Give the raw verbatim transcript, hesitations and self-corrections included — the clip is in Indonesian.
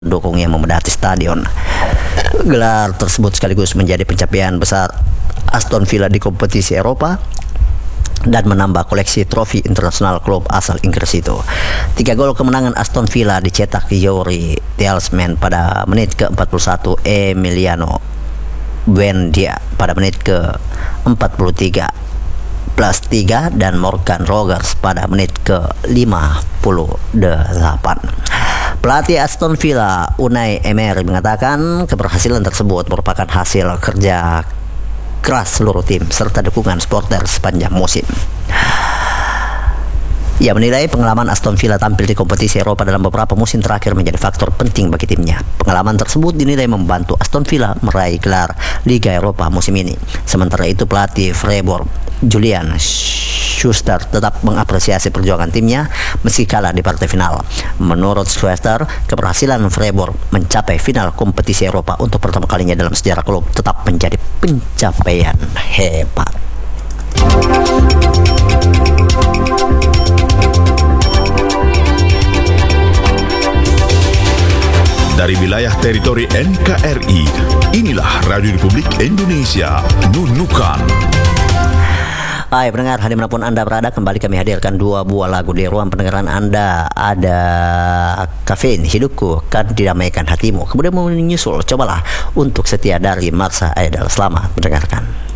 pendukung yang memadati stadion. Gelar tersebut sekaligus menjadi pencapaian besar Aston Villa di kompetisi Eropa dan menambah koleksi trofi internasional klub asal Inggris itu. Tiga gol kemenangan Aston Villa dicetak Youri Tielemans pada menit ke empat puluh satu, Emiliano Buendia pada menit ke empat puluh tiga plus tiga, dan Morgan Rogers pada menit ke lima puluh delapan. Pelatih Aston Villa Unai Emery mengatakan keberhasilan tersebut merupakan hasil kerja keras seluruh tim serta dukungan supporter sepanjang musim. Ia menilai pengalaman Aston Villa tampil di kompetisi Eropa dalam beberapa musim terakhir menjadi faktor penting bagi timnya. Pengalaman tersebut dinilai membantu Aston Villa meraih gelar Liga Eropa musim ini. Sementara itu pelatih Freiburg Julian Schuster tetap mengapresiasi perjuangan timnya meski kalah di partai final. Menurut Schuster, keberhasilan Freiburg mencapai final kompetisi Eropa untuk pertama kalinya dalam sejarah klub tetap menjadi pencapaian hebat. Dari wilayah teritori N K R I, inilah Radio Republik Indonesia, Nunukan. Hai pendengar, dimanapun Anda berada, kembali kami hadirkan dua buah lagu di ruang pendengaran Anda. Ada Kafein Hidupku Kan Didamaikan Hatimu, kemudian menyusul Cobalah Untuk Setia dari Marsha Aidel. Selamat mendengarkan.